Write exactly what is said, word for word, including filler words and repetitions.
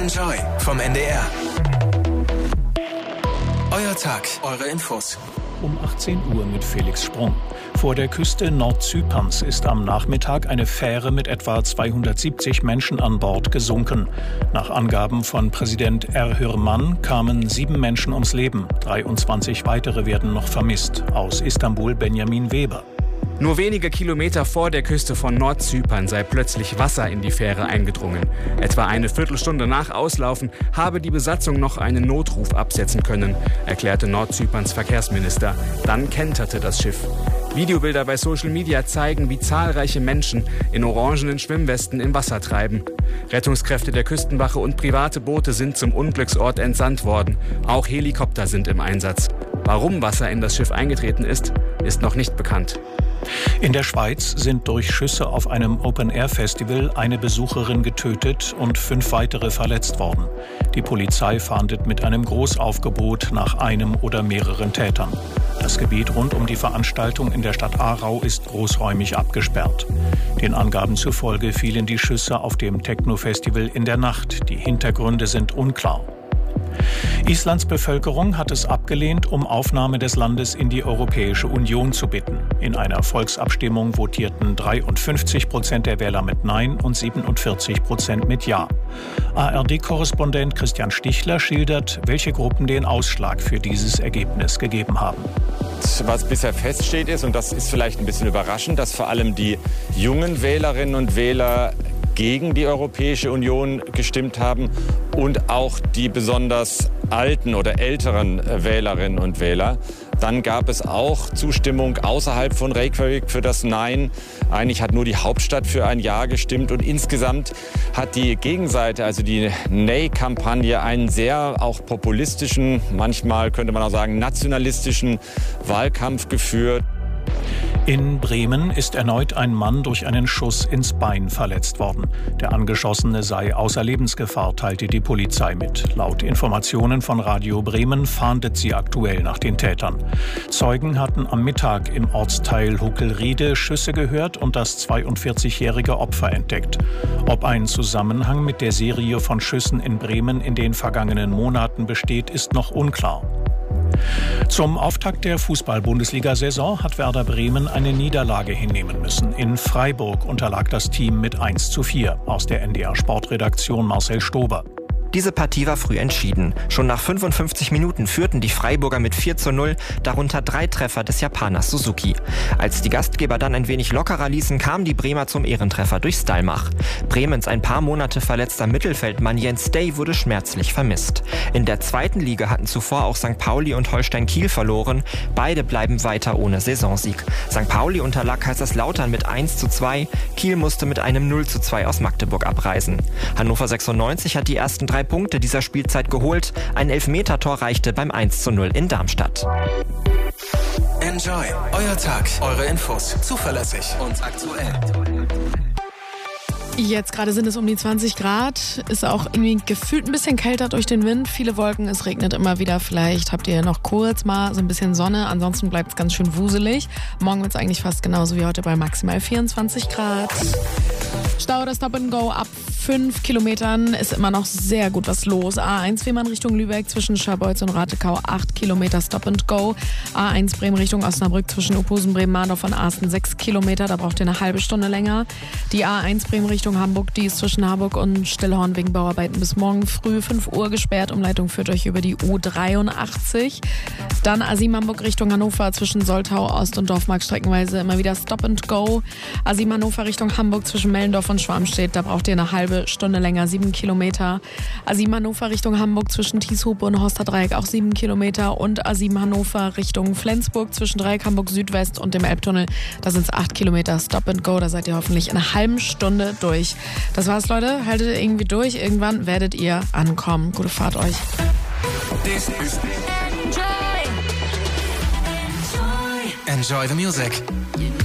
Enjoy vom N D R. Euer Tag, eure Infos. Um achtzehn Uhr mit Felix Sprung. Vor der Küste Nordzyperns ist am Nachmittag eine Fähre mit etwa zweihundertsiebzig Menschen an Bord gesunken. Nach Angaben von Präsident Erdoğan kamen sieben Menschen ums Leben. dreiundzwanzig weitere werden noch vermisst. Aus Istanbul Benjamin Weber. Nur wenige Kilometer vor der Küste von Nordzypern sei plötzlich Wasser in die Fähre eingedrungen. Etwa eine Viertelstunde nach Auslaufen habe die Besatzung noch einen Notruf absetzen können, erklärte Nordzyperns Verkehrsminister. Dann kenterte das Schiff. Videobilder bei Social Media zeigen, wie zahlreiche Menschen in orangenen Schwimmwesten im Wasser treiben. Rettungskräfte der Küstenwache und private Boote sind zum Unglücksort entsandt worden. Auch Helikopter sind im Einsatz. Warum Wasser in das Schiff eingetreten ist, ist noch nicht bekannt. In der Schweiz sind durch Schüsse auf einem Open-Air-Festival eine Besucherin getötet und fünf weitere verletzt worden. Die Polizei fahndet mit einem Großaufgebot nach einem oder mehreren Tätern. Das Gebiet rund um die Veranstaltung in der Stadt Aarau ist großräumig abgesperrt. Den Angaben zufolge fielen die Schüsse auf dem Techno-Festival in der Nacht. Die Hintergründe sind unklar. Islands Bevölkerung hat es abgelehnt, um Aufnahme des Landes in die Europäische Union zu bitten. In einer Volksabstimmung votierten dreiundfünfzig Prozent der Wähler mit Nein und siebenundvierzig Prozent mit Ja. A R D-Korrespondent Christian Stichler schildert, welche Gruppen den Ausschlag für dieses Ergebnis gegeben haben. Was bisher feststeht ist, und das ist vielleicht ein bisschen überraschend, dass vor allem die jungen Wählerinnen und Wähler gegen die Europäische Union gestimmt haben und auch die besonders alten oder älteren Wählerinnen und Wähler. Dann gab es auch Zustimmung außerhalb von Reykjavik für das Nein. Eigentlich hat nur die Hauptstadt für ein Ja gestimmt und insgesamt hat die Gegenseite, also die Nay-Kampagne, einen sehr auch populistischen, manchmal könnte man auch sagen nationalistischen Wahlkampf geführt. In Bremen ist erneut ein Mann durch einen Schuss ins Bein verletzt worden. Der Angeschossene sei außer Lebensgefahr, teilte die Polizei mit. Laut Informationen von Radio Bremen fahndet sie aktuell nach den Tätern. Zeugen hatten am Mittag im Ortsteil Huckelriede Schüsse gehört und das zweiundvierzigjährige Opfer entdeckt. Ob ein Zusammenhang mit der Serie von Schüssen in Bremen in den vergangenen Monaten besteht, ist noch unklar. Zum Auftakt der Fußball-Bundesliga-Saison hat Werder Bremen eine Niederlage hinnehmen müssen. In Freiburg unterlag das Team mit eins zu vier. Aus der N D R-Sportredaktion Marcel Stober. Diese Partie war früh entschieden. Schon nach fünfundfünfzig Minuten führten die Freiburger mit vier zu null, darunter drei Treffer des Japaners Suzuki. Als die Gastgeber dann ein wenig lockerer ließen, kamen die Bremer zum Ehrentreffer durch Stalmach. Bremens ein paar Monate verletzter Mittelfeldmann Jens Day wurde schmerzlich vermisst. In der zweiten Liga hatten zuvor auch Sankt Pauli und Holstein Kiel verloren. Beide bleiben weiter ohne Saisonsieg. Sankt Pauli unterlag Kaiserslautern mit eins zu zwei, Kiel musste mit einem null zu zwei aus Magdeburg abreisen. Hannover sechsundneunzig hat die ersten drei Punkte dieser Spielzeit geholt. Ein Elfmetertor reichte beim eins zu null in Darmstadt. Enjoy. Euer Tag. Eure Infos. Zuverlässig und aktuell. Jetzt gerade sind es um die zwanzig Grad. Ist auch irgendwie gefühlt ein bisschen kälter durch den Wind. Viele Wolken, es regnet immer wieder. Vielleicht habt ihr noch kurz mal so ein bisschen Sonne. Ansonsten bleibt es ganz schön wuselig. Morgen wird es eigentlich fast genauso wie heute bei maximal vierundzwanzig Grad. Stau oder Stop and Go ab fünf Kilometern ist immer noch sehr gut was los. A eins Fehmarn Richtung Lübeck zwischen Scharbeutz und Ratekau acht Kilometer Stop and Go. A eins Bremen Richtung Osnabrück zwischen Uphusen, Bremen-Mahndorf und Asten sechs Kilometer. Da braucht ihr eine halbe Stunde länger. Die A eins Bremen Richtung Hamburg, die ist zwischen Harburg und Stillhorn wegen Bauarbeiten bis morgen früh fünf Uhr gesperrt. Umleitung führt euch über die U dreiundachtzig. Dann A sieben Hamburg Richtung Hannover zwischen Soltau, Ost und Dorfmark streckenweise immer wieder Stop and Go. A sieben Hannover Richtung Hamburg zwischen Mellendorf und Schwarmstedt, da braucht ihr eine halbe Stunde länger, sieben Kilometer. A sieben Hannover Richtung Hamburg zwischen Tieshupe und Horsterdreieck auch sieben Kilometer und A sieben Hannover Richtung Flensburg zwischen Dreieck Hamburg Südwest und dem Elbtunnel, da sind es acht Kilometer Stop and Go, da seid ihr hoffentlich in einer halben Stunde durch. Das war's, Leute, haltet irgendwie durch, irgendwann werdet ihr ankommen. Gute Fahrt euch. This is Enjoy. Enjoy the music.